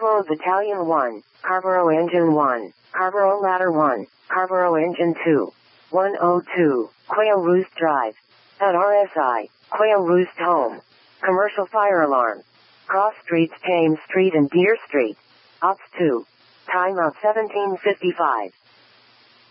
Bravo Battalion 1, Carrboro Engine 1, Carrboro Ladder 1, Carrboro Engine 2. 102, Quail Roost Drive. At RSI, Quail Roost Home. Commercial fire alarm. Cross Streets Thames Street and Deer Street. Ops 2. Time of 1755.